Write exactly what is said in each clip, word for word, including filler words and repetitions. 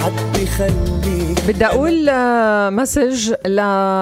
حد يخليك. بدي أقول مسج ل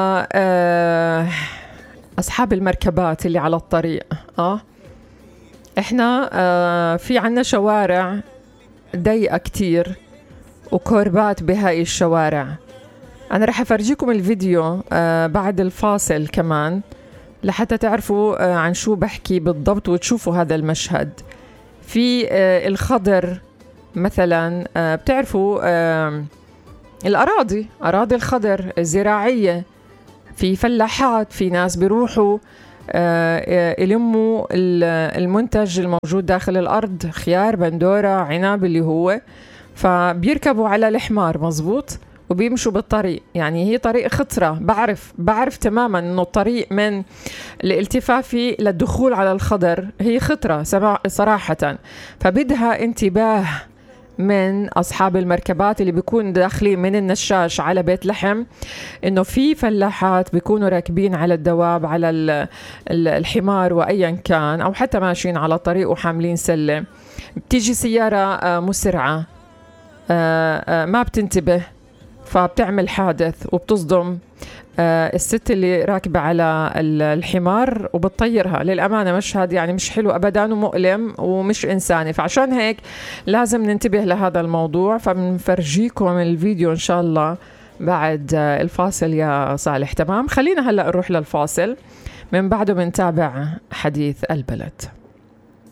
أصحاب المركبات اللي على الطريق. آه إحنا آه في عنا شوارع ضيقة كتير وكوربات بهاي الشوارع. أنا رح أفرجيكم الفيديو آه بعد الفاصل كمان لحتى تعرفوا آه عن شو بحكي بالضبط وتشوفوا هذا المشهد. في آه الخضر مثلا، آه بتعرفوا آه الأراضي، أراضي الخضر الزراعية، في فلاحات، في ناس بيروحوا آه يلموا المنتج الموجود داخل الأرض، خيار، بندورة، عنب اللي هو، فبيركبوا على الحمار مزبوط وبيمشوا بالطريق. يعني هي طريق خطرة، بعرف بعرف تماما انه الطريق من الالتفافي للدخول على الخضر هي خطرة صراحة، فبدها انتباه من أصحاب المركبات اللي بيكون داخلين من النشاش على بيت لحم، إنه في فلاحات بيكونوا راكبين على الدواب، على الحمار وأيا كان، أو حتى ماشيين على الطريق وحاملين سلة. بتيجي سيارة مسرعة ما بتنتبه فبتعمل حادث وبتصدم الست اللي راكبة على الحمار وبتطيرها. للأمانة مشهد يعني مش حلو أبدا ومؤلم ومش إنساني، فعشان هيك لازم ننتبه لهذا الموضوع. فبنفرجيكم الفيديو إن شاء الله بعد الفاصل يا صالح. تمام، خلينا هلأ نروح للفاصل، من بعده بنتابع حديث البلد.